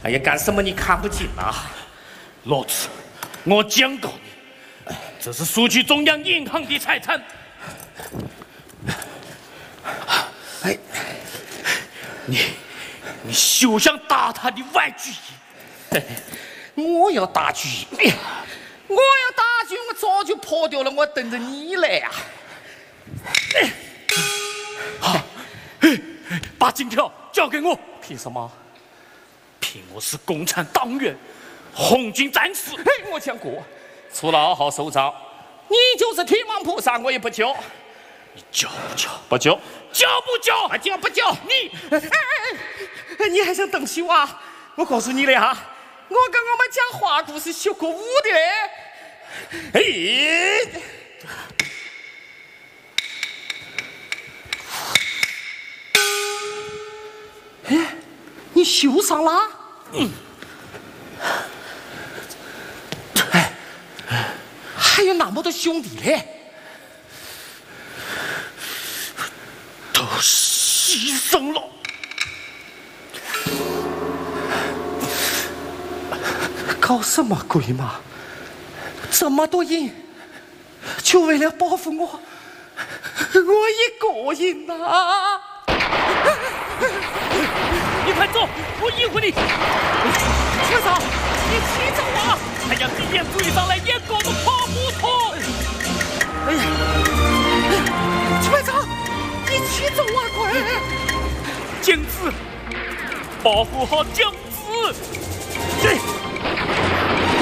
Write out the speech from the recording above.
哎呀，干什么你看不进啊？ 老子，我警告你，这是属于中央银行的财产。 哎， 你休想打他的外举役！ 我要打局，我要打局，我早就破掉了，我等着你来呀！ 把金条交给我。 凭什么？ 凭我是共产党员，红军战士。 我讲过，除了好好收账，你就是天王菩萨，我也不救。 你交不交？ 不救。 交不交？ 交不交？你还想等死我啊？我告诉你了哈，我跟我们讲话故事学过武的嘞。你受伤了？还有那么多兄弟嘞， 都牺牲了。 搞什么鬼嘛？这么多人，就为了保护我一个人呐！ 你快走，我应付你。 学长，你起走啊！ 还要敌人追上来，也搞得跑不脱。 学长，你起走啊！快！ 镜子，保护好镜子。对。